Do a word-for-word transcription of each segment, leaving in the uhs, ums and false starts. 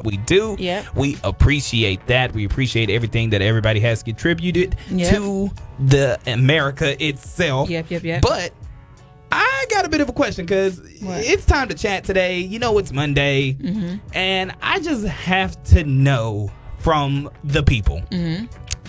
we do. Yep. We appreciate that. We appreciate everything that everybody has contributed Yep. to the America itself. Yep, yep, yep. But I got a bit of a question because it's time to chat today. You know, it's Monday, Mm-hmm. and I just have to know from the people, Mm-hmm.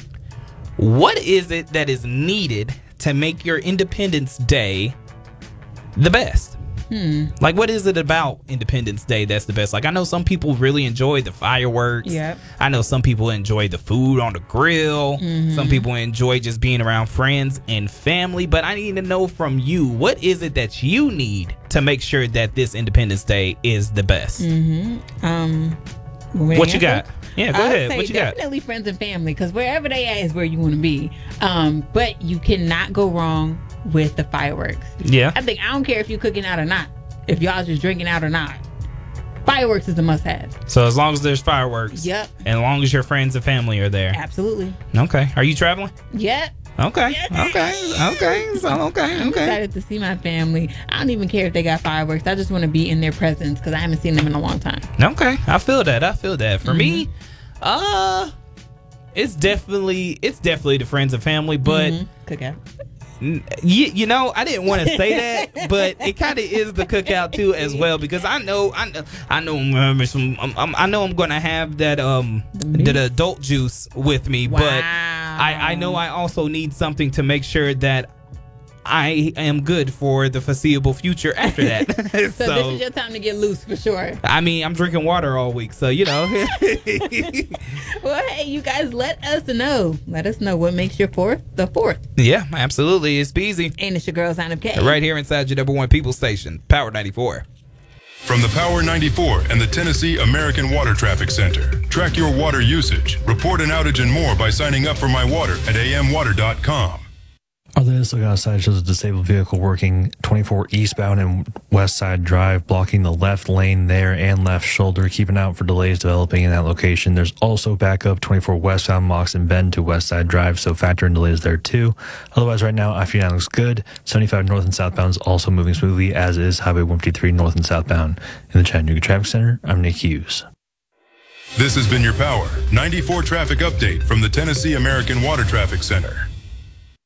what is it that is needed to make your Independence Day the best? Hmm. Like, what is it about Independence Day that's the best? Like, I know some people really enjoy the fireworks. Yep. I know some people enjoy the food on the grill. Mm-hmm. Some people enjoy just being around friends and family. But I need to know from you, what is it that you need to make sure that this Independence Day is the best? Mm-hmm. Um, What you got? Yeah, go I would ahead. say What you got? definitely friends and family, because wherever they at is where you want to be. Um, but you cannot go wrong with the fireworks. Yeah. I think I don't care if you're cooking out or not, if y'all just drinking out or not. Fireworks is a must-have. So as long as there's fireworks. Yep. And as long as your friends and family are there. Absolutely. Okay. Are you traveling? Yep. Okay. Yes. Okay. Okay. So okay. I'm Okay. excited to see my family. I don't even care if they got fireworks. I just want to be in their presence because I haven't seen them in a long time. Okay. I feel that. I feel that. For Mm-hmm. me, uh, it's definitely it's definitely the friends and family, but. Mm-hmm. Cookout. You, you know, I didn't want to say that, but it kind of is the cookout too as well, because I know I know I know I'm, I'm, I'm, I know I'm gonna have that um that adult juice with me, Wow. but I I know I also need something to make sure that I am good for the foreseeable future after that. So, so this is your time to get loose for sure. I mean, I'm drinking water all week, so you know. Well, hey, you guys, let us know. Let us know what makes your fourth the fourth. Yeah, absolutely. It's Beezy. And it's your girl, Sign Up K. Right here inside your number one people station, Power ninety-four. From the Power ninety-four and the Tennessee American Water Traffic Center. Track your water usage, report an outage and more by signing up for My Water at a m water dot com. Our latest look outside shows a disabled vehicle working twenty-four eastbound and West Side Drive, blocking the left lane there and left shoulder, keeping out for delays developing in that location. There's also backup twenty-four westbound Moxon Bend to West Side Drive, so factor in delays there too. Otherwise, right now, I fifty-nine looks good. seventy-five north and southbound is also moving smoothly, as is Highway one fifty-three north and southbound. In the Chattanooga Traffic Center, I'm Nick Hughes. This has been your Power ninety-four traffic update from the Tennessee American Water Traffic Center.